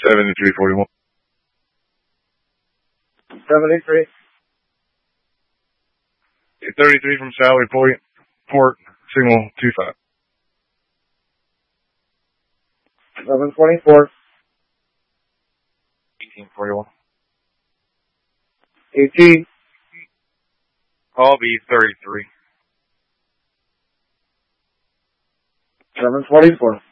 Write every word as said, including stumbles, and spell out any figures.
seventy-three forty-one. seventy-three. thirty-three from Salary Point, port, signal two five. eleven twenty-four. eighteen forty-one. eighteen. Call B thirty-three. seven twenty-four.